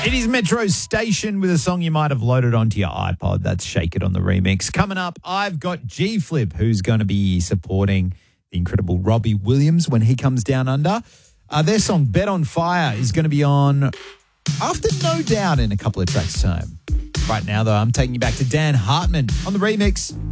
It is Metro Station with a song you might have loaded onto your iPod. That's Shake It on the remix. Coming up, I've got G-Flip, who's going to be supporting the incredible Robbie Williams when he comes down under. Their song Bet on Fire is going to be on after No Doubt in a couple of tracks' time. Right now, though, I'm taking you back to Dan Hartman on the remix.